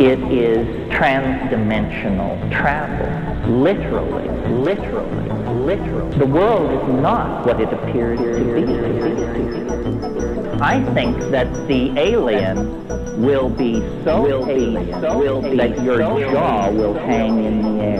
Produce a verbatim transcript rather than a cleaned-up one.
It is transdimensional travel. Literally, literally, literally. The world is not what it appears to be. I think that the alien will be so will be so will be that your jaw will hang in the air.